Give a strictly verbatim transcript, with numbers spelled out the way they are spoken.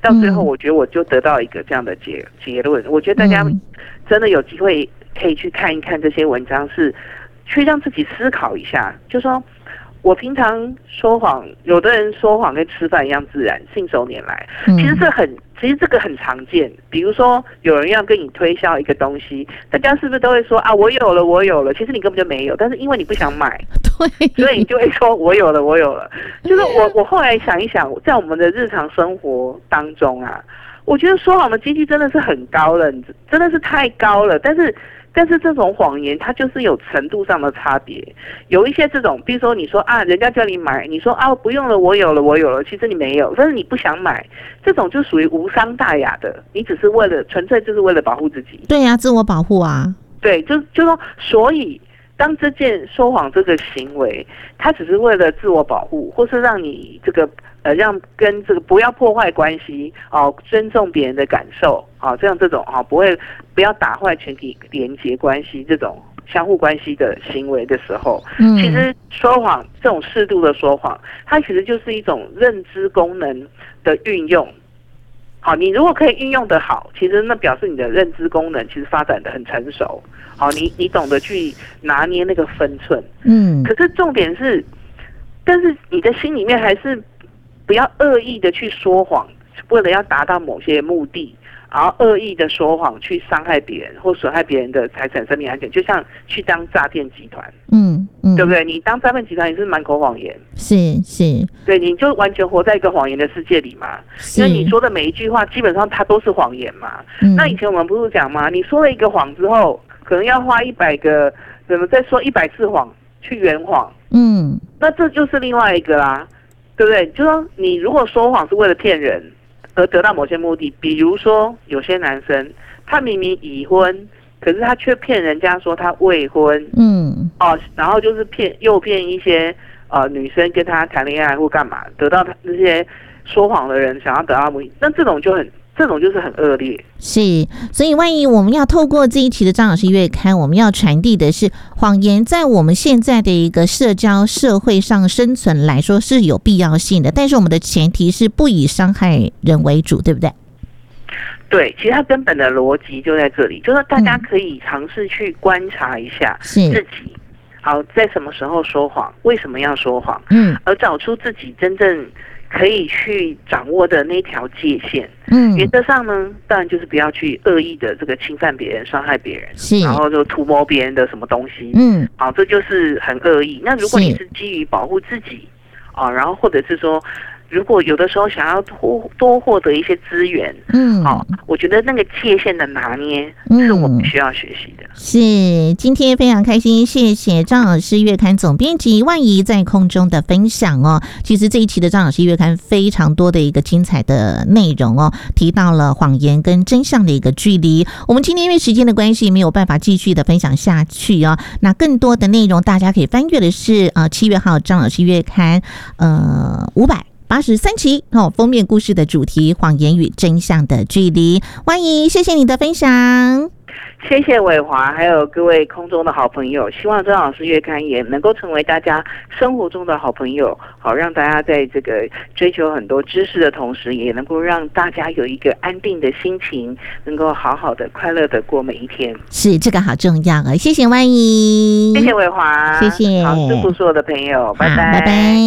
到最后我觉得我就得到一个这样的结结论。我觉得大家真的有机会可以去看一看这些文章，是去让自己思考一下，就说我平常说谎，有的人说谎跟吃饭一样自然，信手拈来。其实这很，其实这个很常见。比如说，有人要跟你推销一个东西，大家是不是都会说啊，我有了，我有了？其实你根本就没有，但是因为你不想买， 对， 所以你就会说我有了，我有了。就是我，我后来想一想，在我们的日常生活当中啊，我觉得说谎的几率真的是很高了，真的是太高了。但是。但是这种谎言它就是有程度上的差别，有一些这种，比如说你说啊，人家叫你买，你说啊不用了，我有了，我有了，其实你没有，但是你不想买，这种就属于无伤大雅的，你只是为了纯粹就是为了保护自己。 对呀、啊，自我保护啊。 对，就就说，所以当这件说谎这个行为，它只是为了自我保护，或是让你这个。呃，让跟这个不要破坏关系哦，尊重别人的感受啊，这样这种啊不会不要打坏全体连结关系这种相互关系的行为的时候，嗯，其实说谎这种适度的说谎，它其实就是一种认知功能的运用。好，你如果可以运用得好，其实那表示你的认知功能其实发展得很成熟。好，你你懂得去拿捏那个分寸。嗯，可是重点是，但是你的心里面还是。不要恶意的去说谎，为了要达到某些目的，然后恶意的说谎去伤害别人或损害别人的财产、生命安全，就像去当诈骗集团，嗯嗯，对不对？你当诈骗集团也是满口谎言， 是是， 对，你就完全活在一个谎言的世界里嘛。因为你说的每一句话，基本上它都是谎言嘛。嗯、那以前我们不是讲吗？你说了一个谎之后，可能要花一百个，怎么再说一百次谎去圆谎？嗯，那这就是另外一个啦。对不对？就说你如果说谎是为了骗人而得到某些目的，比如说有些男生他明明已婚，可是他却骗人家说他未婚，嗯，哦，然后就是骗诱骗一些呃女生跟他谈恋爱或干嘛，得到他那些说谎的人想要得到目的，那这种就很。这种就是很恶劣， 是，所以万一我们要透过这一期的张老师月刊，我们要传递的是谎言在我们现在的一个社交社会上生存来说是有必要性的，但是我们的前提是不以伤害人为主，对不对？ 对，其实它根本的逻辑就在这里，就是大家可以尝试去观察一下自己，好，在什么时候说谎，为什么要说谎，嗯，而找出自己真正可以去掌握的那条界限。嗯，原则上呢，当然就是不要去恶意的这个侵犯别人、伤害别人，是，然后就图谋别人的什么东西。嗯，好，这就是很恶意。那如果你是基于保护自己，啊，然后或者是说。如果有的时候想要多多获得一些资源，嗯，好、哦，我觉得那个界限的拿捏是我们需要学习的。 是，今天非常开心，谢谢张老师月刊总编辑万怡在空中的分享哦。其实这一期的张老师月刊非常多的一个精彩的内容哦，提到了谎言跟真相的一个距离。我们今天因为时间的关系没有办法继续的分享下去哦。那更多的内容大家可以翻阅的是呃七月号张老师月刊呃五百。八十三期哦，封面故事的主题：谎言与真相的距离。欢迎，谢谢你的分享， 谢谢伟华，还有各位空中的好朋友。希望张老师月刊也能够成为大家生活中的好朋友，好让大家在这个追求很多知识的同时，也能够让大家有一个安定的心情，能够好好的、快乐的过每一天。 是，这个好重要啊！谢谢万怡， 谢谢伟华， 谢谢， 好，祝福所有的朋友，拜拜， 拜拜。